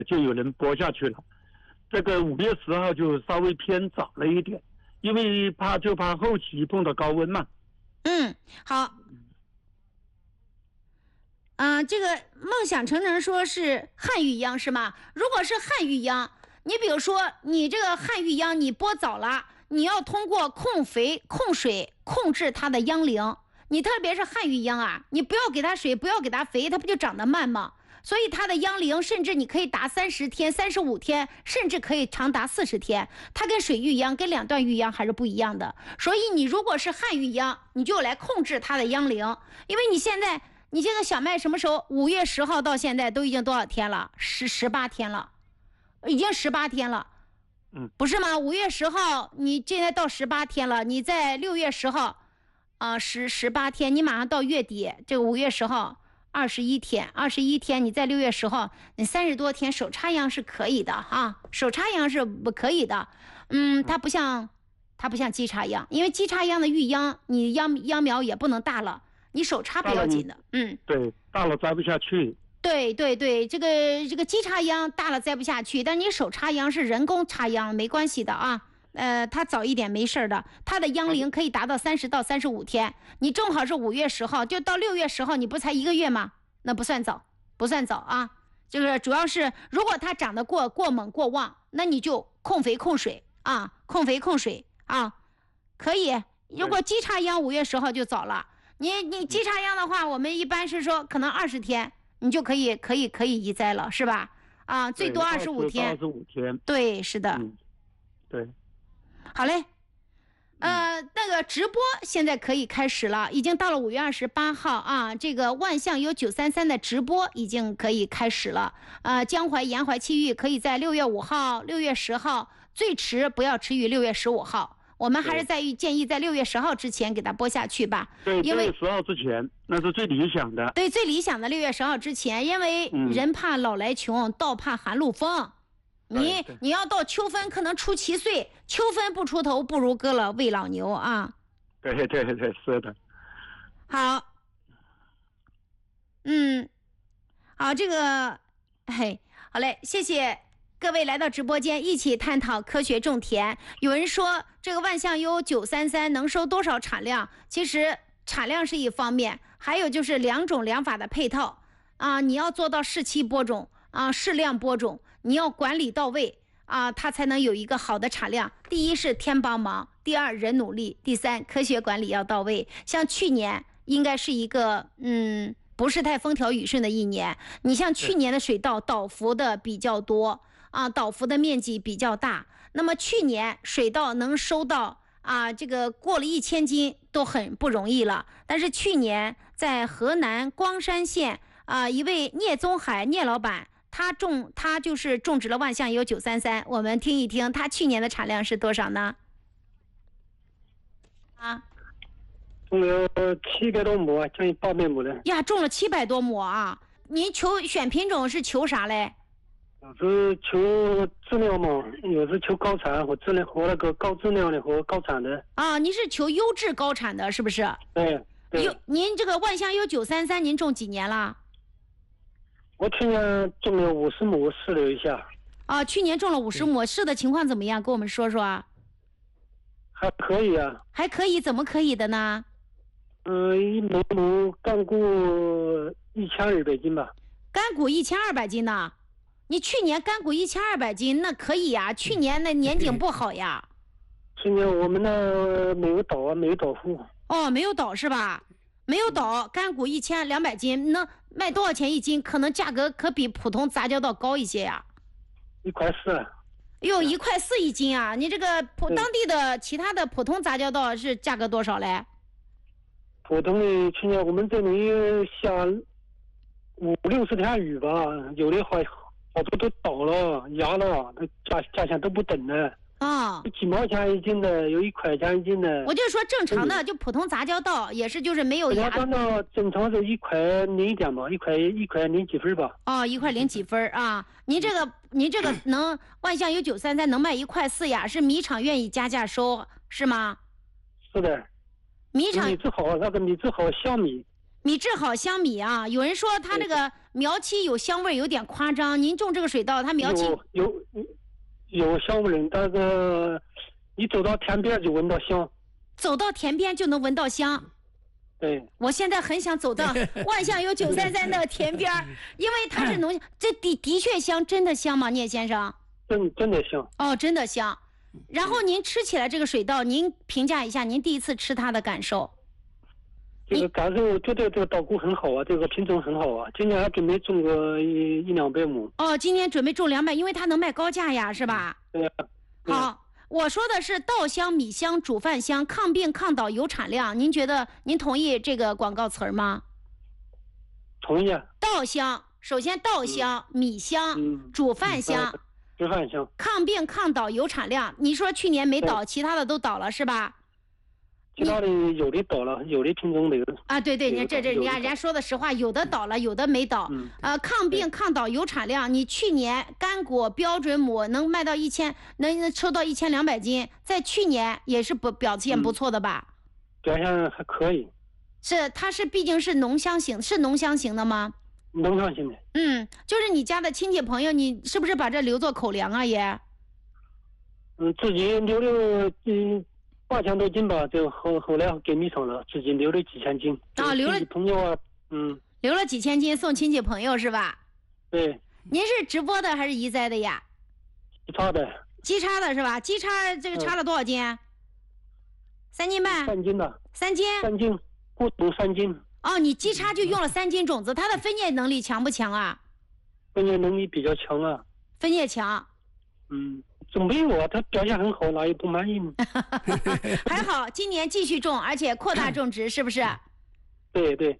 就有人播下去了。这个5月10号就稍微偏早了一点，因为怕后期碰到高温嘛。 好。这个梦想成成说是汉玉秧是吗？如果是汉玉秧，你比如说你这个汉玉秧你播早了，你要通过控肥控水控制它的秧龄。你特别是汉玉秧啊，你不要给它水，不要给它肥，它不就长得慢吗？所以它的秧龄甚至你可以达30天、35天，甚至可以长达40天。它跟水玉秧、跟两段玉秧还是不一样的。所以你如果是汉玉秧，你就来控制它的秧龄，因为你现在小麦什么时候？5月10号到现在都已经多少天了？18天了，已经18天了。不是吗？5月10号你现在到18天了，你在6月10号18天，你马上到月底，这个5月10号21天，你在6月10号，你30多天手插秧是可以的啊，手插秧是不可以的。它不像机插秧，因为机插秧的育秧，你秧苗也不能大了，你手插不要紧的。 对，大了栽不下去。 对，这个机插秧大了栽不下去，但你手插秧是人工插秧，没关系的啊。它早一点没事的，它的秧龄可以达到30到35天。你正好是5月10号，就到6月10号，你不才1个月吗？那不算早啊。就是主要是，如果它长得过猛过旺，那你就控肥控水啊，可以。如果机插秧5月10号就早了，你机插秧的话，我们一般是说可能20天，你就可以移栽了，是吧？最多25天。 25天。 对，是的。 对。 好嘞，那个直播现在可以开始了，已经到了5月28号啊。这个万象有933的直播已经可以开始了。江淮、沿淮、气域可以在6月5号、6月10号，最迟不要迟于6月15号。我们还是建议在6月10号之前给它播下去吧。 对，因为6月10号之前那是最理想的。 对，最理想的6月10号之前，因为人怕老来穷，道怕寒露风。你要到秋分可能出7岁，秋分不出头，不如割了喂老牛啊。 对，是的。 好。好，这个好嘞，谢谢各位来到直播间一起探讨科学种田。有人说这个万象优933能收多少产量？其实产量是一方面，还有就是2种2法的配套你要做到适期播种适量播种，你要管理到位它才能有一个好的产量。第一是天帮忙，第二人努力，第三科学管理要到位。像去年应该是一个不是太风调雨顺的一年，你像去年的水稻倒伏的比较多倒伏的面积比较大。那么去年水稻能收到这个过了1000斤都很不容易了。但是去年在河南光山县一位聂宗海聂老板，他就是种植了万象优933，我们听一听他去年的产量是多少呢？ 种了700多亩将近800亩了。 呀，种了700多亩啊！您选品种是求啥嘞？ 有时求质量嘛，有时求高产和质量和那个高质量的和高产的。 您是求优质高产的，是不是？ 对。 您这个万象优933您种几年了？ 我去年种了50亩，试了一下。 去年种了50亩，试的情况怎么样？跟我们说说啊。 还可以啊。 还可以，怎么可以的呢？ 每亩干谷1200斤吧。 干谷1200斤呢？你去年干谷1200斤，那可以呀。去年那年景不好呀。 去年我们那没有倒没有倒伏。 没有倒是吧？没有倒，干谷1200斤，那卖多少钱一斤？可能价格可比普通杂交稻高一些呀。 1块4。 哟，1块4一斤啊！你这个当地的其他的普通杂交稻是价格多少嘞？ 普通的去年我们这里下50-60天雨吧，有的好多都倒了压了，价钱都不等了。几毛钱一斤的，有1块钱一斤的。 我就说正常的，就普通杂交稻也是，就是没有压。 杂交正常是1块零一点吧，1块零几分吧。 1块零几分啊！您这个能万象优933能卖1块4呀？是米厂愿意加价收是吗？ 是的。 米厂米质好，那个米质好香米。 米质好香米啊！有人说他这个苗期有香味有点夸张。您种这个水稻，它苗期有香味，但是你走到田边就闻到香。 走到田边就能闻到香。 对， 我现在很想走到万象有933的田边，因为它是农，这的确香，真的香吗，聂先生？ 真的香。 哦，真的香。然后您吃起来这个水稻，您评价一下您第一次吃它的感受。 这个感受，觉得这个稻谷很好啊，这个品种很好啊。今年还准备种个100-200亩。 哦，今年准备种200，因为它能卖高价呀，是吧？ 对呀。 好，我说的是稻香、米香、煮饭香，抗病抗倒有产量。您觉得您同意这个广告词吗？ 同意啊。 稻香，首先稻香、米香、煮饭香。 煮饭香。 抗病抗倒有产量。你说去年没倒，其他的都倒了是吧？ 其他的有的倒了，有的品种没有。 啊，对，你看这你看人家说的实话，有的倒了，有的没倒。抗病抗倒有产量。你去年干果标准亩能卖到能抽到1200斤，在去年也是表现不错的吧？ 表现还可以。 是，它是毕竟是农香型，是农香型的吗？ 农香型的。 就是你家的亲戚朋友，你是不是把这留作口粮啊也？ 自己留了8000多斤吧，就后来给米上了，自己留了几千斤。 啊，留了朋友啊， 留了几千斤送亲戚朋友是吧？ 对。 您是直播的还是移栽的呀？ 机插的。 机插的是吧？机插这个插了多少斤？3斤半。 3斤的。 3斤。 3斤，不足3斤。 哦，你机插就用了3斤种子，它的分解能力强不强啊？ 分解能力比较强啊。 分解强。 总没有啊，他表现很好，哪有不满意呢？ 还好，今年继续种，而且扩大种植，是不是？ 对。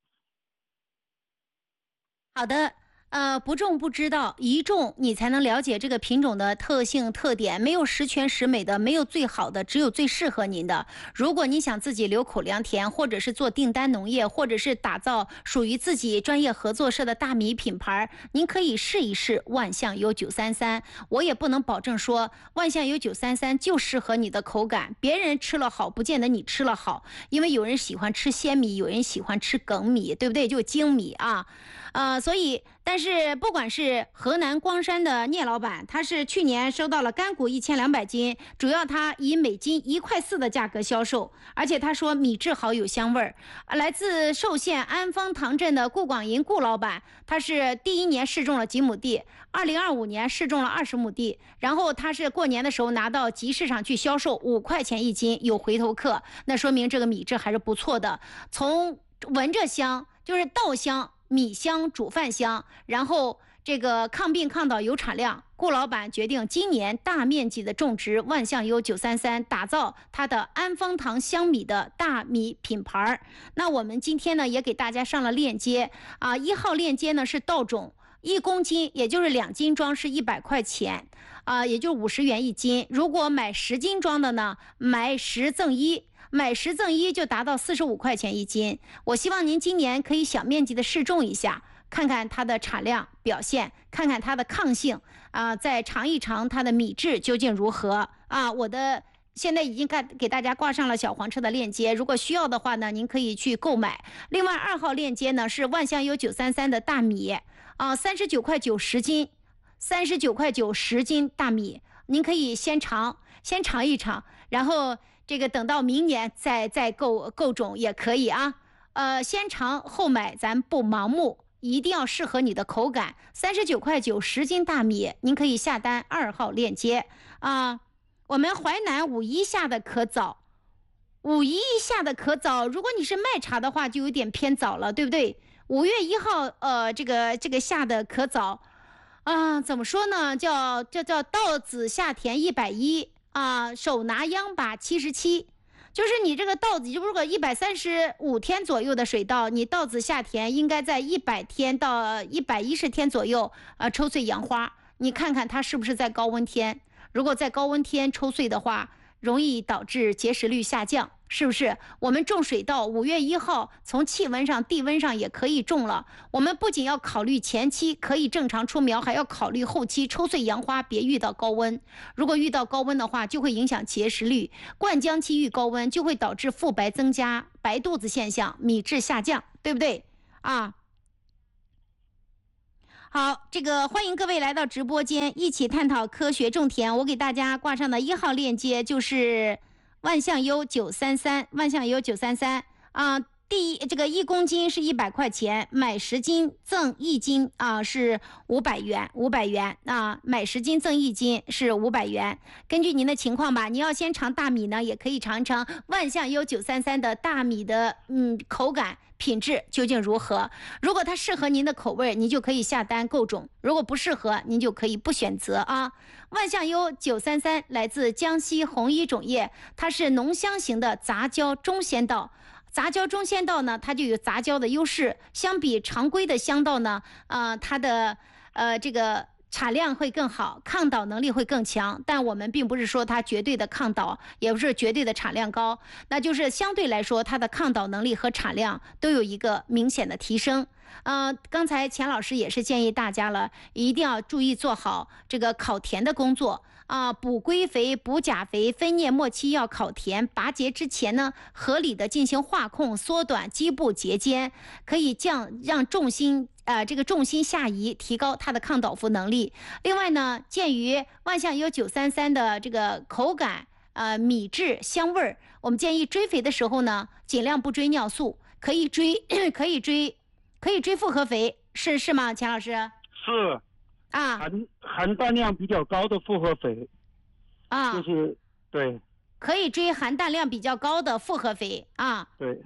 好的。不种不知道，一种你才能了解这个品种的特性特点。没有十全十美的，没有最好的，只有最适合您的。如果你想自己留口粮田，或者是做订单农业，或者是打造属于自己专业合作社的大米品牌，您可以试一试万象有933。我也不能保证说万象有933就适合你的口感，别人吃了好，不见得你吃了好，因为有人喜欢吃鲜米，有人喜欢吃梗米，对不对？就精米啊。所以，但是不管是河南光山的聂老板，他是去年收到了干谷1200斤，主要他以每斤1.4块的价格销售，而且他说米质好有香味儿。来自寿县安丰塘镇的顾广银顾老板，他是第1年试种了几亩地，2025年试种了20亩地，然后他是过年的时候拿到集市上去销售5块钱1斤，有回头客，那说明这个米质还是不错的。从闻着香，就是稻香、米香、煮饭香，然后这个抗病抗倒有产量。顾老板决定今年大面积的种植万象优933，打造他的安丰堂香米的大米品牌。那我们今天呢也给大家上了链接啊，1号链接呢是稻种，1公斤也就是2斤装是100块钱啊，也就50元1斤。如果买10斤装的呢，买10赠1。买10赠1就达到45块钱1斤。我希望您今年可以小面积的试种一下，看看它的产量表现，看看它的抗性啊，再尝一尝它的米质究竟如何啊。我的现在已经给大家挂上了小黄车的链接，如果需要的话呢，您可以去购买。另外2号链接呢是万象优933的大米啊，39块9 10斤，39块9 10斤大米，您可以先尝一尝，然后这个等到明年再购种也可以啊。先尝后买，咱不盲目，一定要适合你的口感。39块9 10斤大米，您可以下单2号链接啊。我们淮南5·1下的可早，5·1下的可早。如果你是麦茶的话，就有点偏早了，对不对？5月1号，这个下的可早啊，怎么说呢？叫稻子下田110啊，手拿秧把77，就是你这个稻子，如果135天左右的水稻，你稻子下田应该在100天到110天左右抽穗扬花。你看看它是不是在高温天？如果在高温天抽穗的话，容易导致结实率下降，是不是？我们种水稻5月1号从气温上地温上也可以种了。我们不仅要考虑前期可以正常出苗，还要考虑后期抽穗扬花别遇到高温。如果遇到高温的话，就会影响结实率。灌浆期遇高温就会导致腹白增加、白肚子现象，米质下降，对不对啊？ 好，这个欢迎各位来到直播间，一起探讨科学种田。我给大家挂上的1号链接就是万象优933，万象优933啊。这个1公斤是100块钱，买10斤赠1斤啊，是500元啊，买10斤赠1斤是500元。根据您的情况吧，你要先尝大米呢，也可以尝一尝万象优933的大米的口感品质究竟如何。如果它适合您的口味，您就可以下单购种；如果不适合，您就可以不选择啊。万象优933来自江西红一种业，它是浓香型的杂交中仙稻。杂交中仙稻呢，它就有杂交的优势，相比常规的香稻呢，它的这个产量会更好，抗倒能力会更强。但我们并不是说它绝对的抗倒，也不是绝对的产量高，那就是相对来说它的抗倒能力和产量都有一个明显的提升。刚才钱老师也是建议大家了，一定要注意做好这个烤田的工作。补归肥、补钾肥，分蘖末期要烤田，拔节之前呢，合理的进行化控，缩短基部节间，可以让重心下移，提高它的抗倒伏能力。另外呢，鉴于万象优933的这个口感、米质、香味儿，我们建议追肥的时候呢，尽量不追尿素，可以追复合肥，是吗，钱老师？ 是。含氮量比较高的复合肥就是对， 可以追含氮量比较高的复合肥啊。 对，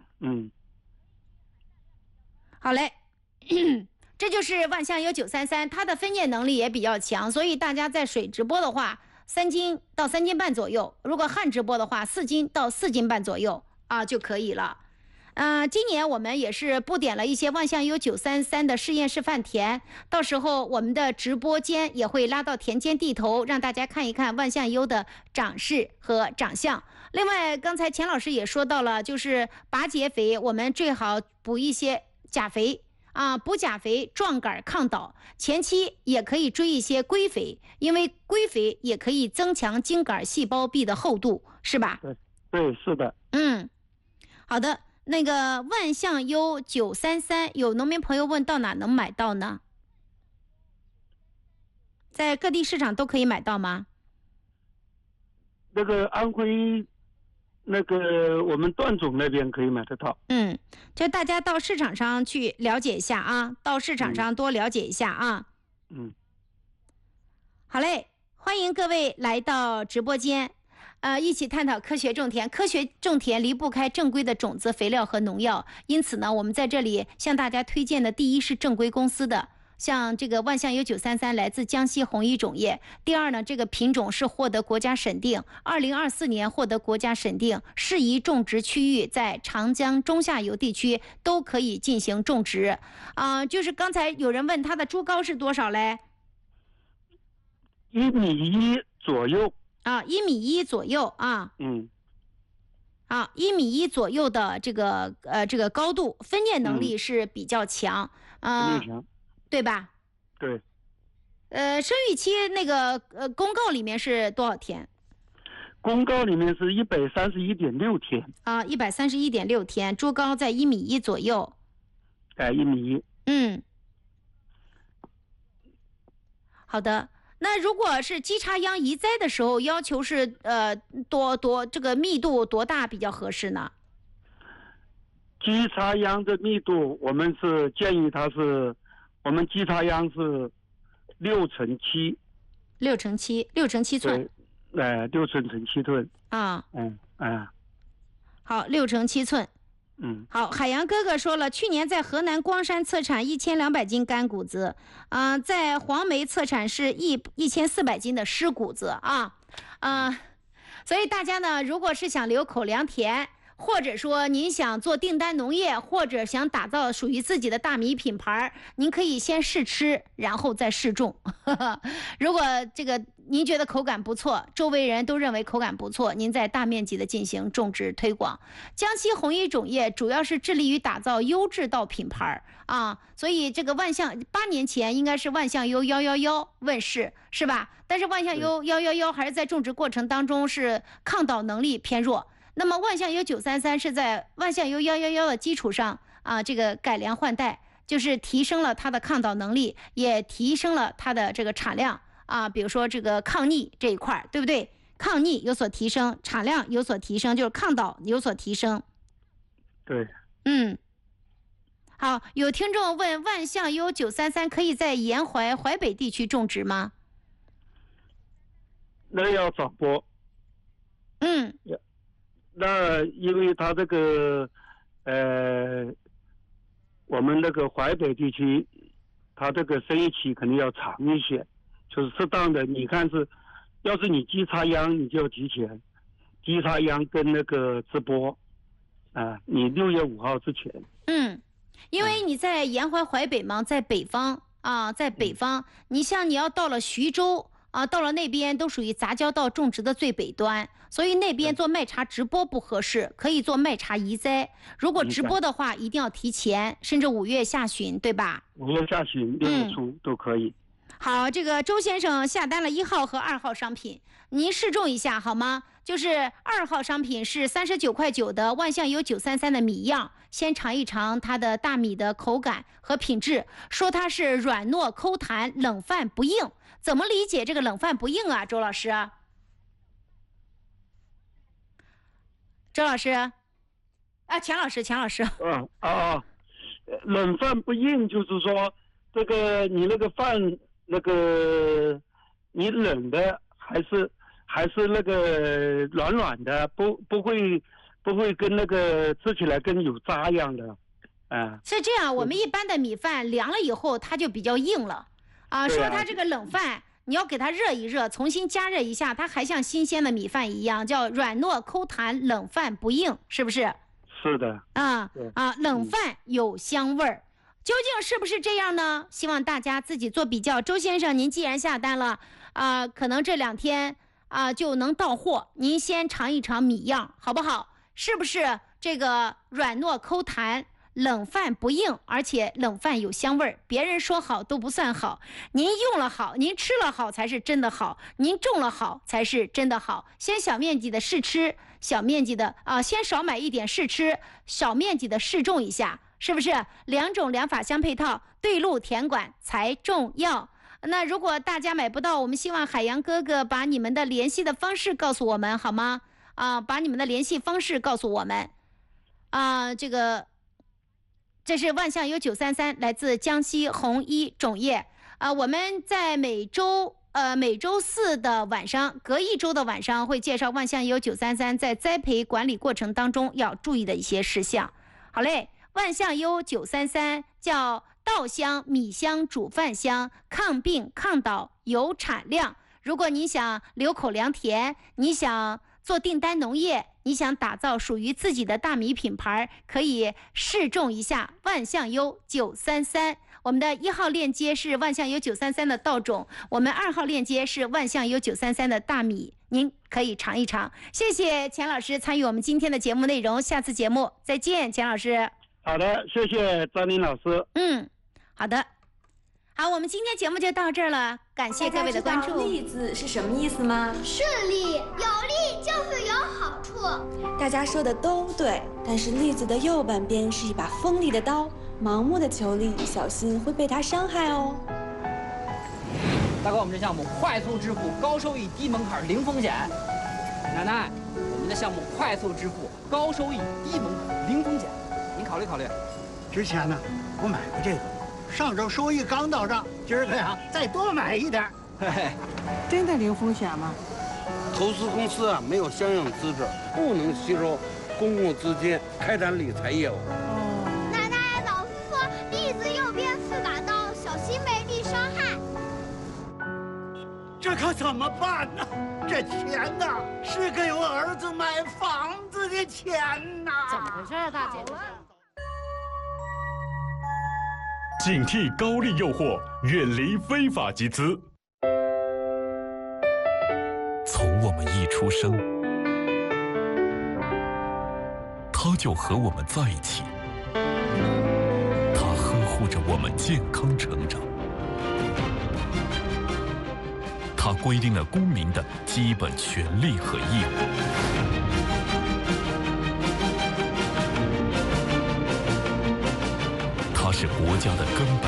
好嘞，这就是万象优933，它的分蘖能力也比较强，所以大家在水直播的话，3斤到3斤半左右；如果旱直播的话，4斤到4斤半左右就可以了。今年我们也是布点了一些万象优933的试验示范田，到时候我们的直播间也会拉到田间地头，让大家看一看万象优的长势和长相。另外，刚才钱老师也说到了，就是拔节肥，我们最好补一些钾肥补钾肥壮杆抗倒，前期也可以追一些硅肥，因为硅肥也可以增强茎杆细胞壁的厚度，是吧？ 对，是的。 好的。那个万象优933，有农民朋友问到哪能买到呢？在各地市场都可以买到吗？ 那个安徽，那个我们段总那边可以买得到。 就大家到市场上去了解一下啊，到市场上多了解一下啊。好嘞，欢迎各位来到直播间。一起探讨科学种田。科学种田离不开正规的种子、肥料和农药，因此呢，我们在这里向大家推荐的第一是正规公司的，像这个万象优933来自江西红一种业。第二呢，这个品种是获得国家审定，2024年获得国家审定，适宜种植区域在长江中下游地区都可以进行种植。就是刚才有人问它的株高是多少嘞 ？1.1米左右。 1.1米左右啊。1.1米左右的这个高度，分蘖能力是比较强，对吧？ 对。 生育期那个公告里面是多少天？ 公告里面是131.6天。 131.6天，株高在1.1米左右。 1.1米。 好的。那如果是基插秧移栽的时候，要求是这个密度多大比较合适呢？ 基插秧的密度，我们是建议我们基插秧是6×7。6×7寸。 对 ，6×7寸。 好，6×7寸。好，海洋哥哥说了，去年在河南光山测产1200斤干谷子，在黄梅测产是1400斤的湿谷子所以大家呢，如果是想留口粮田，或者说您想做订单农业，或者想打造属于自己的大米品牌，您可以先试吃，然后再试种。如果这个您觉得口感不错，周围人都认为口感不错，您再大面积的进行种植推广。江西红一种业主要是致力于打造优质稻品牌所以这个8年前应该是万象优111问世，是吧？但是万象优111还是在种植过程当中是抗倒能力偏弱。那么万象优933是在万象优111的基础上这个改良换代， 就是提升了它的抗倒能力，也提升了它的这个产量啊。比如说这个抗逆这一块，对不对？抗逆有所提升，产量有所提升，就是抗倒有所提升。 对。 好，有听众问万象优933可以在沿淮淮北地区种植吗？ 那要早播。那因为它这个我们那个淮北地区，它这个生育期肯定要长一些，就是适当的。你看是，要是你机插秧，你就要提前，机插秧跟那个直播，你6月5号之前。 因为你在沿淮淮北嘛，在北方啊，在北方，你像你要到了徐州啊，到了那边都属于杂交稻种植的最北端，所以那边做麦茶直播不合适，可以做麦茶移栽。如果直播的话，一定要提前，甚至5月下旬，对吧 ？5月下旬、6月初都可以。 好，这个周先生下单了1号和2号商品，您试种一下好吗？就是2号商品是39.9块的万象优933的米样，先尝一尝它的大米的口感和品质，说它是软糯抠弹，冷饭不硬。怎么理解这个冷饭不硬啊，周老师？周老师，钱老师。 冷饭不硬就是说，这个你那个饭那个你冷的还是那个软软的，不会跟那个吃起来跟有渣一样的， 是这样。我们一般的米饭凉了以后，它就比较硬了，说它这个冷饭，你要给它热一热，重新加热一下，它还像新鲜的米饭一样，叫软糯抠弹，冷饭不硬，是不是？ 是的。 冷饭有香味儿，究竟是不是这样呢？希望大家自己做比较。周先生，您既然下单了，可能这2天。就能到货，您先尝一尝米样好不好？是不是这个软糯抠弹，冷饭不硬，而且冷饭有香味儿？别人说好都不算好，您用了好，您吃了好才是真的好，您种了好才是真的好。先小面积的试吃，小面积的先少买一点试吃，小面积的试种一下，是不是？2种2法相配套，对路田管才重要。那如果大家买不到，我们希望海洋哥哥把你们的联系的方式告诉我们好吗？把你们的联系方式告诉我们。这是万象优933，来自江西红一种业。我们在每周4的晚上，隔1周的晚上会介绍万象优933在栽培管理过程当中要注意的一些事项。好嘞，万象优933叫稻香、米香、煮饭香，抗病抗倒有产量。如果你想留口粮田，你想做订单农业，你想打造属于自己的大米品牌，可以试种一下万象优933。我们的1号链接是万象优933的稻种，我们2号链接是万象优933的大米，您可以尝一尝。谢谢钱老师参与我们今天的节目内容，下次节目再见，钱老师。 好的，谢谢张琳老师。 好的，好，我们今天节目就到这儿了，感谢各位的关注。 大家知道栗子是什么意思吗？ 顺利，有利就是有好处。 大家说的都对，但是栗子的右半边是一把锋利的刀，盲目的求利，小心会被它伤害哦。 大哥，我们这项目快速支付，高收益，低门槛，零风险。奶奶，我们的项目快速支付，高收益，低门槛，零风险，您考虑考虑。 之前呢，我买过这个，上周收益刚到账，今儿个呀再多买一点。 嘿嘿， 真的零风险吗？ 投资公司啊没有相应资质，不能吸收公共资金开展理财业务。 奶奶，老师说栗子右边4把刀，小心被利伤害。 这可怎么办呢？这钱呐，是给我儿子买房子的钱呐！ 怎么回事啊，大姐？ 警惕高利诱惑，远离非法集资。 从我们一出生，他就和我们在一起，他呵护着我们健康成长，他规定了公民的基本权利和义务。他是是国家的根本。